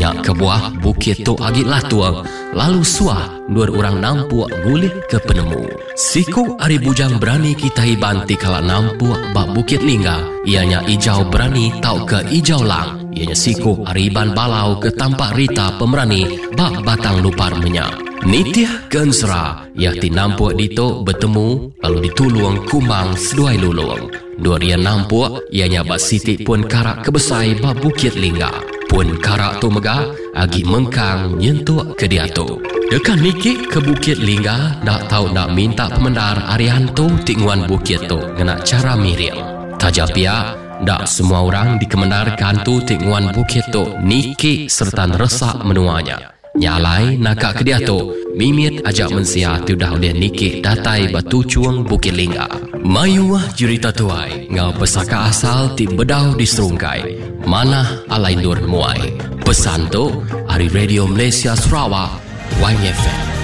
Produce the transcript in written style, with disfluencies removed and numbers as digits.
Nyak ke buah bukit tu agit lah tuang. Lalu suah dua orang nampuak ngulit ke penemu. Siku ari bujang berani kita hibanti kala nampuak bak bukit lingga. Ianya ijau berani tau ke ijau lang. Ianya siku ari iban balau ke tampak rita pemerani bak batang lupar menyak. Nitiah kensera ia ti nampuak dito bertemu lalu ditulung kumang seduai lulung. Dua dia nampuak ianya bak siti pun karak kebesai bak bukit lingga. Pun karak tu megah agi mengkang nyentuak ke dia tu. Dekan Niki ke bukit lingga nak tahu nak minta pemendar arian tu tinguan bukit tu ngena cara miril. Tajapia dak semua orang dikemendarkan tu tinguan bukit tu Niki serta resak menuanya. Nyalai nakak ke dia tu mimit ajak mensia tu dah dia Niki datai batu cuang bukit lingga. Mayuah jurita tuai ngau pesaka asal ti bedau di serungkai. Mana alai nur muai. Pesan tu Ari Radio Malaysia Sarawak YFM.